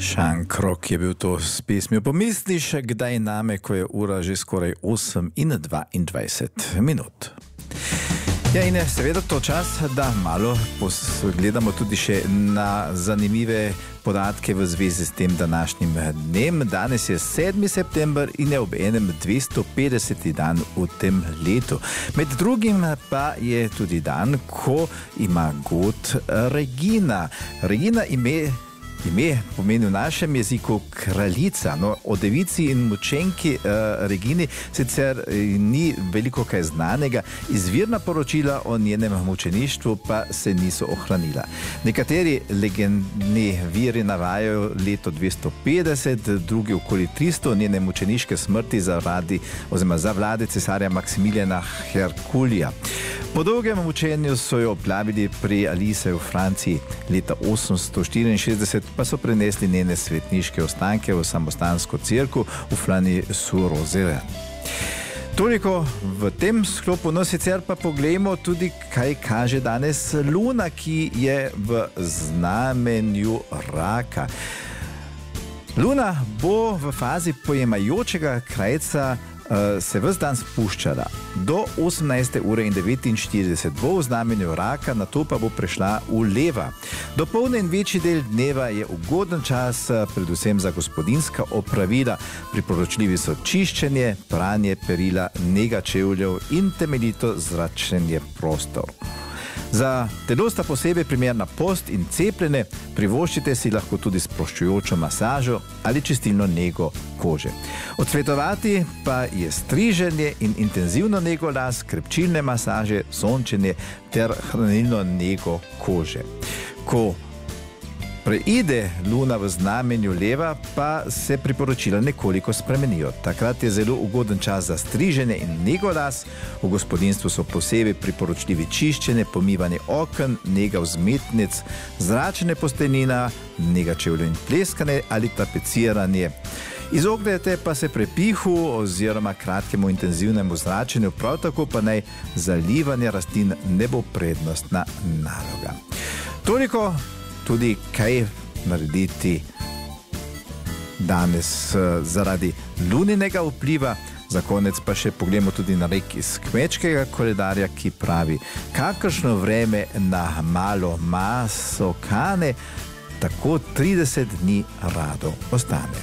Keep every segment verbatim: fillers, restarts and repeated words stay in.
Sean Krok je bil to s pesmijo. Pomisliš, kdaj name, ko je ura že skoraj osem in dvaindvajset minut. Ja, in je seveda to čas, da malo gledamo tudi še na zanimive podatke v zvezi s tem današnjim dnem. Danes je sedmi september in je ob enem dvestopetdeseti dan v tem letu. Med drugim pa je tudi dan, ko ima god Regina. Regina ime Ime pomeni v našem jeziku kraljica. No, o devici in mučenki uh, Regini sicer ni veliko kaj znanega, izvirna poročila o njenem mučeništvu pa se niso ohranila. Nekateri legendni viri navajajo leto dvesto petdeset, drugi okoli tristo njene mučeniške smrti zaradi oziroma za vlade cesarja Maksimiljana Herkulija. Po dolgem mučenju so jo obglavili pri Alise v Franciji. Leta osemsto štiriinšestdeset pa so prenesli njene svetniške ostanke v samostansko cerkev v Flani-sur-Roze. Toliko v tem sklopu, no sicer pa poglejmo tudi, kaj kaže danes Luna, ki je v znamenju raka. Luna bo v fazi pojemajočega krajca se ves dan spuščala. Do osemnajste ure in devetinštirideset bo v znamenju raka, nato pa bo prešla v leva. Dopoldne in večji del dneva je ugoden čas, predvsem za gospodinjska opravila. Priporočljivi so čiščenje, pranje perila, nega čevljev in temeljito zračenje prostor. Za telo sta posebej primerna post in cepljenje, privoščite si lahko tudi sproščujočo masažo ali čistilno nego kože. Odsvetovati pa je striženje in intenzivno nego las, krepčilne masaže, sončenje ter hranilno nego kože. Ko preide Luna v znamenju leva, pa se priporočila nekoliko spremenijo. Takrat je zelo ugoden čas za striženje in nego las. V gospodinjstvu so posebej priporočljivi čiščenje, pomivanje oken, nega vzmetnic, zračenje posteljnina, nega čevljev in pleskanje ali tapeciranje. Izognete pa se prepihu oziroma kratkemu intenzivnemu zračenju, prav tako pa naj zalivanje rastlin ne bo prednostna naloga. Toliko tudi kaj narediti danes zaradi luninega vpliva. Za konec pa še pogledamo tudi na rek iz kmečkega koledarja, ki pravi: kakršno vreme na malo maso kane, tako trideset dni rado ostane.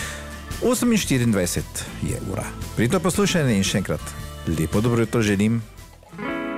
osem in štiriindvajset je ura. Prijetno poslušanje in še enkrat lepo dobro jutro želim.